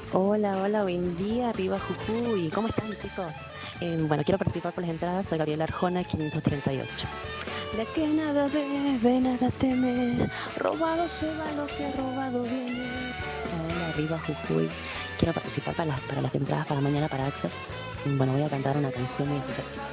Hola, hola, buen día, arriba Jujuy. ¿Cómo están, chicos? Bueno, quiero participar por las entradas. Soy Gabriela Arjona, 538. De que nada debe, nada teme. Robado se va lo que robado viene. Hola, arriba Jujuy. Quiero participar para las entradas para mañana para Axel. Bueno, voy a cantar una canción muy especial.